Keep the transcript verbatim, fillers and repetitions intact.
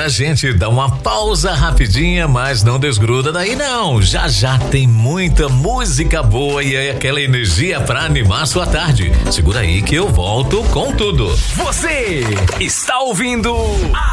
a gente dá uma pausa rapidinha, mas não desgruda daí não. Já já tem muita música boa e é aquela energia pra animar sua tarde. Segura aí que eu volto com tudo. Você está ouvindo